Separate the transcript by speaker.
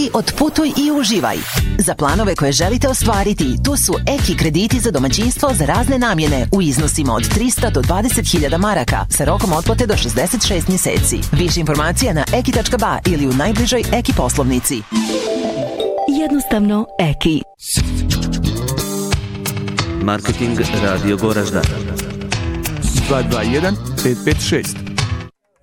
Speaker 1: Otputuj i uživaj. Za planove koje želite ostvariti, tu su Eki krediti za domaćinstvo za razne namjene u iznosima od 300 do 20.000 maraka sa rokom otplate do 66 mjeseci. Više informacija na eki.ba ili u najbližoj Eki poslovnici. Jednostavno Eki.
Speaker 2: Marketing Radio Goražda
Speaker 3: 221 556